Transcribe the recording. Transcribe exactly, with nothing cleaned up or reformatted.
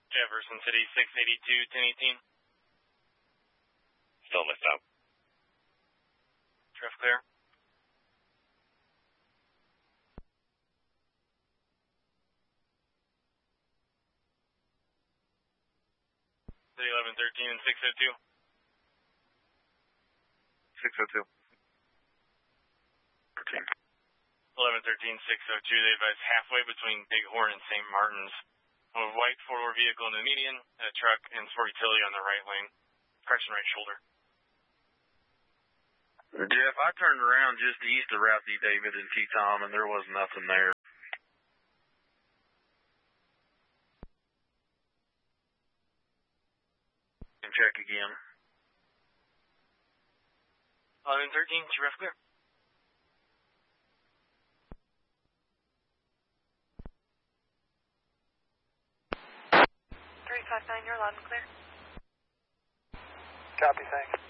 Jefferson City, six eighty-two, ten eighteen. Still missed out. Traffic clear. City eleven thirteen and six oh two. six oh two. thirteen. eleven thirteen, six oh two, they advise halfway between Bighorn and Saint Martin's. A white four-wheel vehicle in the median, a truck, and sport utility on the right lane. Correction, right shoulder. Jeff, I turned around just east of Route D. David and T. Tom, and there was nothing there. And check again. eleven thirteen, traffic clear. three five nine, you're loud and clear. Copy, thanks.